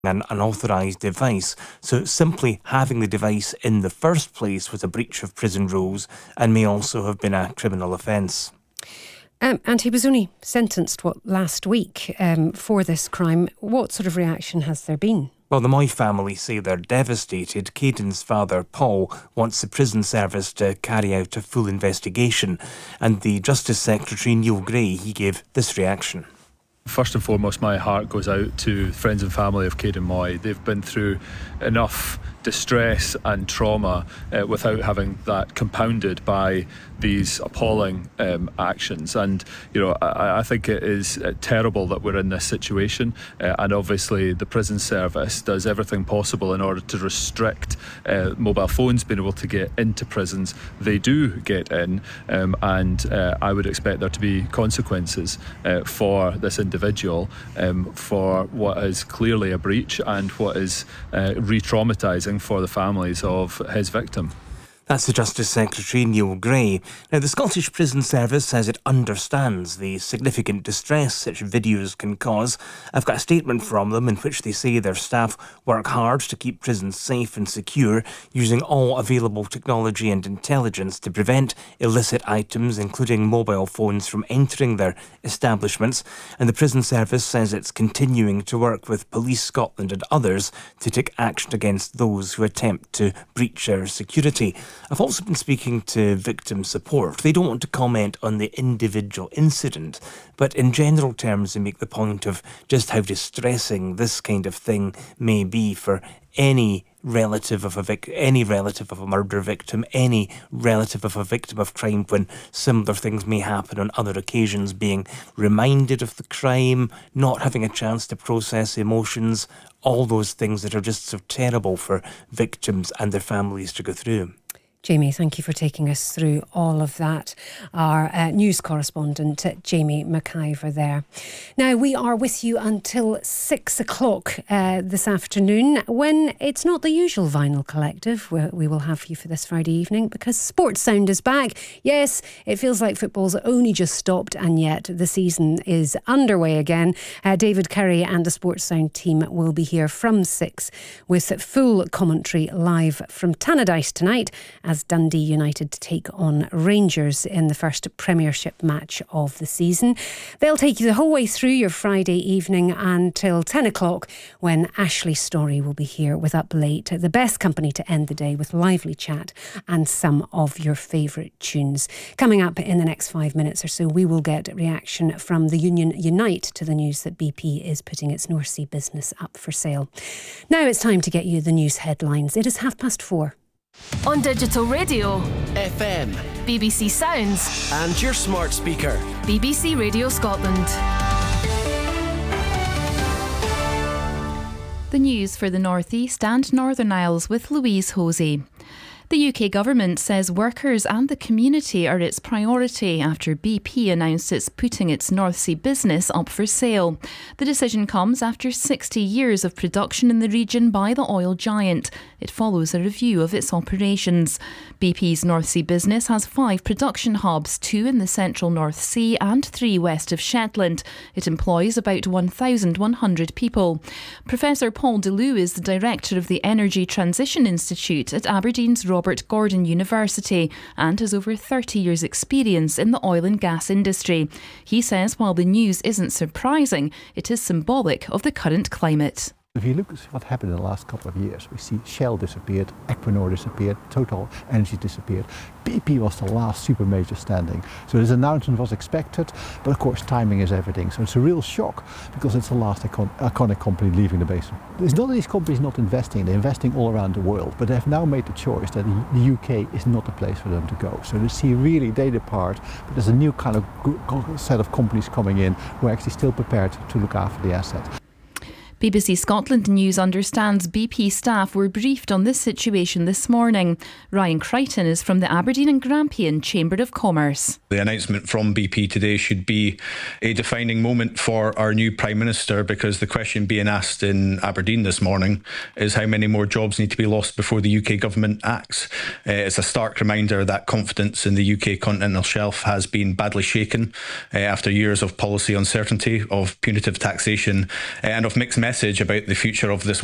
an unauthorised device. So simply having the device in the first place was a breach of prison rules and may also have been a criminal offence. And he was only sentenced, last week for this crime. What sort of reaction has there been? Well, the Moy family say they're devastated. Caden's father, Paul, wants the prison service to carry out a full investigation. And the Justice Secretary, Neil Gray, he gave this reaction. First and foremost, my heart goes out to friends and family of Caden Moy. They've been through enough distress and trauma without having that compounded by these appalling actions. And, I think it is terrible that we're in this situation. And obviously the prison service does everything possible in order to restrict mobile phones being able to get into prisons. They do get in, and I would expect there to be consequences for this individual for what is clearly a breach and what is re-traumatising for the families of his victim. That's the Justice Secretary, Neil Gray. Now, the Scottish Prison Service says it understands the significant distress such videos can cause. I've got a statement from them in which they say their staff work hard to keep prisons safe and secure, using all available technology and intelligence to prevent illicit items, including mobile phones, from entering their establishments. And the Prison Service says it's continuing to work with Police Scotland and others to take action against those who attempt to breach our security. I've also been speaking to victim support. They don't want to comment on the individual incident, but in general terms they make the point of just how distressing this kind of thing may be for any relative of a murder victim, any relative of a victim of crime, when similar things may happen on other occasions, being reminded of the crime, not having a chance to process emotions, all those things that are just so terrible for victims and their families to go through. Jamie, thank you for taking us through all of that. Our news correspondent, Jamie McIver there. Now, we are with you until 6 o'clock this afternoon, when it's not the usual Vinyl Collective we will have for you for this Friday evening, because Sports Sound is back. Yes, it feels like football's only just stopped, and yet the season is underway again. David Curry and the Sports Sound team will be here from 6 with full commentary live from Tannadice tonight, as Dundee United take on Rangers in the first Premiership match of the season. They'll take you the whole way through your Friday evening until 10 o'clock, when Ashley Storey will be here with Up Late, the best company to end the day with lively chat and some of your favourite tunes. Coming up in the next 5 minutes or so, we will get reaction from the Union Unite to the news that BP is putting its North Sea business up for sale. Now it's time to get you the news headlines. It is 4:30. On digital radio, FM, BBC Sounds, and your smart speaker, BBC Radio Scotland. The news for the North East and Northern Isles with Louise Hosey. The UK government says workers and the community are its priority after BP announced it's putting its North Sea business up for sale. The decision comes after 60 years of production in the region by the oil giant. It follows a review of its operations. BP's North Sea business has 5 production hubs, 2 in the central North Sea and 3 west of Shetland. It employs about 1,100 people. Professor Paul DeLue is the director of the Energy Transition Institute at Aberdeen's Robert Gordon University and has over 30 years' experience in the oil and gas industry. He says while the news isn't surprising, it is symbolic of the current climate. If you look at what happened in the last couple of years, we see Shell disappeared, Equinor disappeared, Total Energy disappeared. BP was the last super major standing. So this announcement was expected, but of course timing is everything. So it's a real shock because it's the last iconic company leaving the basin. There's none of these companies not investing, they're investing all around the world, but they've now made the choice that the UK is not the place for them to go. So they see really they depart, but there's a new kind of set of companies coming in who are actually still prepared to look after the asset. BBC Scotland News understands BP staff were briefed on this situation this morning. Ryan Crichton is from the Aberdeen and Grampian Chamber of Commerce. The announcement from BP today should be a defining moment for our new Prime Minister, because the question being asked in Aberdeen this morning is how many more jobs need to be lost before the UK government acts. It's a stark reminder that confidence in the UK continental shelf has been badly shaken after years of policy uncertainty, of punitive taxation and of mixed messages message about the future of this